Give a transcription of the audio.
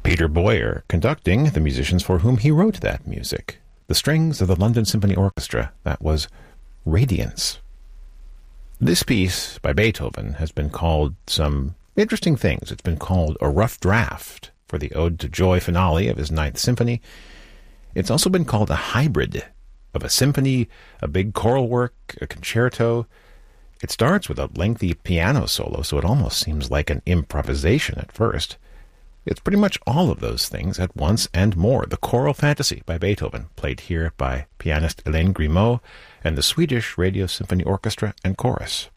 Peter Boyer conducting the musicians for whom he wrote that music. The strings of the London Symphony Orchestra. That was Radiance. This piece by Beethoven has been called some interesting things. It's been called a rough draft for the Ode to Joy finale of his Ninth Symphony. It's also been called a hybrid of a symphony, a big choral work, a concerto. It starts with a lengthy piano solo, so it almost seems like an improvisation at first. It's pretty much all of those things at once and more. The Choral Fantasy by Beethoven, played here by pianist Hélène Grimaud and the Swedish Radio Symphony Orchestra and Chorus.